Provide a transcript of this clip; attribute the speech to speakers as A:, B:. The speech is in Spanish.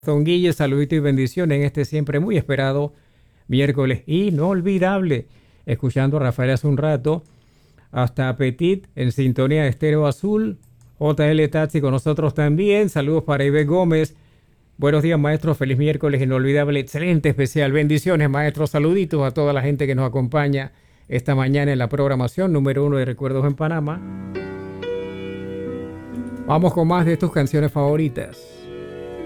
A: Zonguille, saludito y bendiciones en este siempre muy esperado miércoles inolvidable. Escuchando a Rafael hace un rato, hasta Petit en sintonía de Estéreo Azul, JL Taxi con nosotros también. Saludos para Ibe Gómez. Buenos días, maestro. Feliz miércoles inolvidable, excelente especial. Bendiciones, maestro. Saluditos a toda la gente que nos acompaña esta mañana en la programación número 1 de Recuerdos en Panamá. Vamos con más de tus canciones favoritas.